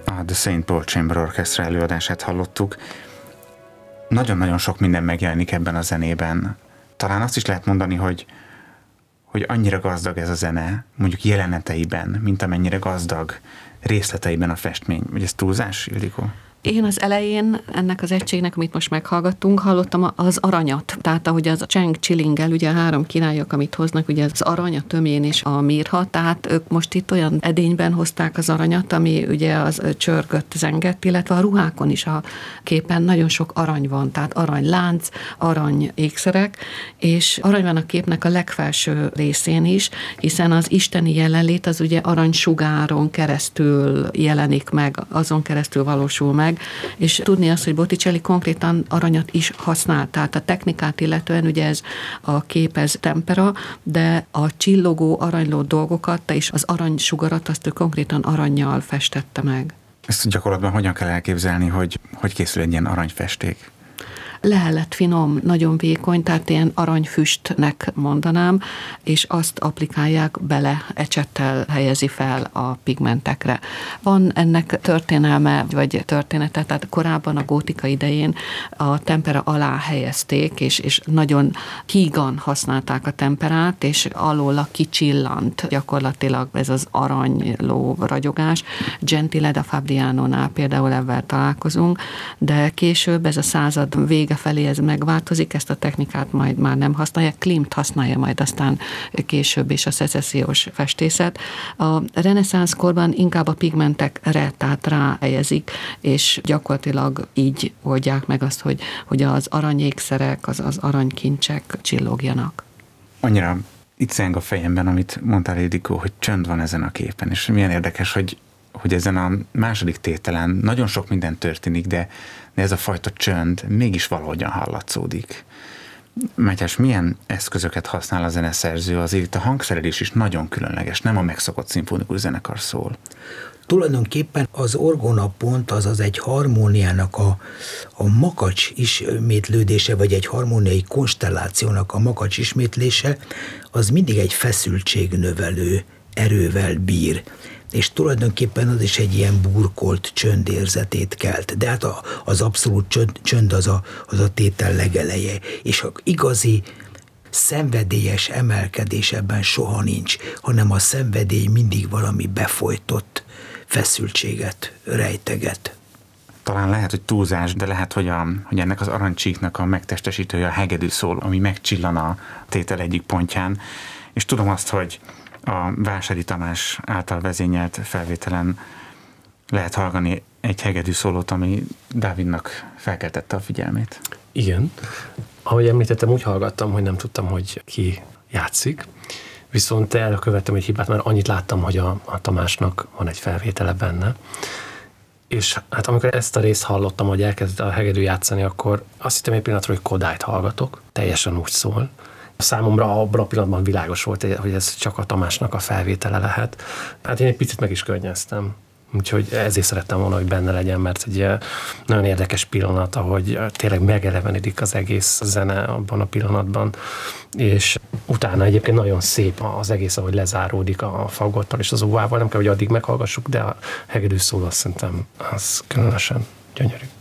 a The St. Paul Chamber Orchestra előadását hallottuk. Nagyon-nagyon sok minden megjelenik ebben a zenében. Talán azt is lehet mondani, hogy annyira gazdag ez a zene, mondjuk jeleneteiben, mint amennyire gazdag részleteiben a festmény. Vagy ez túlzás, Ildikó? Én az elején ennek az egységnek, amit most meghallgattunk, hallottam az aranyat. Tehát ahogy az Cseng Csilingel, ugye a 3 királyok, amit hoznak, ugye az arany, a tömén és a mirha, tehát ők most itt olyan edényben hozták az aranyat, ami ugye az csörgött, zengett, illetve a ruhákon is a képen nagyon sok arany van, tehát aranylánc, arany ékszerek, és arany van a képnek a legfelső részén is, hiszen az isteni jelenlét az ugye aranysugáron keresztül jelenik meg, azon keresztül valósul meg, és tudni azt, hogy Botticelli konkrétan aranyat is használ, tehát a technikát illetően ugye ez a kép, ez tempera, de a csillogó, aranyló dolgokat és az aranysugarat azt ő konkrétan arannyal festette meg. Ezt gyakorlatban hogyan kell elképzelni, hogy készül egy ilyen aranyfesték? Lehelet finom, nagyon vékony, tehát ilyen aranyfüstnek mondanám, és azt applikálják bele, ecsettel helyezi fel a pigmentekre. Van ennek történelme, vagy története, tehát korábban a gótika idején a tempera alá helyezték, és nagyon hígan használták a temperát, és alóla kicsillant gyakorlatilag ez az aranyló ragyogás. Gentile da Fabrianónál például ebben találkozunk, de később ez a század vége felé ez megváltozik, ezt a technikát majd már nem használják, Klimt használja majd aztán később is a szecessziós festészet. A reneszánsz korban inkább a pigmentekre, tehát ráhelyezik, és gyakorlatilag így oldják meg azt, hogy az aranyékszerek, az aranykincsek csillogjanak. Annyira itt zeng a fejemben, amit mondtál, Ildikó, hogy csönd van ezen a képen, és milyen érdekes, hogy ezen a második tételen nagyon sok minden történik, de ez a fajta csönd mégis valahogyan hallatszódik. Mátyás, milyen eszközöket használ a zeneszerző? Azért itt a hangszerelés is nagyon különleges, nem a megszokott szimfonikus zenekar szól. Tulajdonképpen az orgonapont, azaz egy harmóniának a makacs ismétlődése, vagy egy harmóniai konstellációnak a makacs ismétlése, az mindig egy feszültségnövelő erővel bír. És tulajdonképpen az is egy ilyen burkolt csöndérzetét kelt. De hát az abszolút csönd az a tétel legeleje. És a igazi szenvedélyes emelkedés ebben soha nincs, hanem a szenvedély mindig valami befolytott feszültséget rejteget. Talán lehet, hogy túlzás, de lehet, hogy ennek az aranycsíknak a megtestesítője a hegedű szól, ami megcsillan a tétel egyik pontján. És tudom azt, hogy a Vásári Tamás által vezényelt felvételen lehet hallani egy hegedű szólót, ami Dávidnak felkeltette a figyelmét. Igen. Ahogy említettem, úgy hallgattam, hogy nem tudtam, hogy ki játszik. Viszont elkövettem egy hibát, mert annyit láttam, hogy a Tamásnak van egy felvétele benne. És hát amikor ezt a részt hallottam, hogy elkezdett a hegedű játszani, akkor azt hittem egy pillanatra, hogy Kodályt hallgatok. Teljesen úgy szól. Számomra abban a pillanatban világos volt, hogy ez csak a Tamásnak a felvétele lehet. Hát én egy picit meg is könnyeztem. Úgyhogy ezért szerettem volna, hogy benne legyen, mert egy nagyon érdekes pillanat, ahogy tényleg megelevenedik az egész zene abban a pillanatban, és utána egyébként nagyon szép az egész, ahogy lezáródik a fagottal és az óvával, nem kell, hogy addig meghallgassuk, de a hegedű szól, azt szerintem az különösen gyönyörű.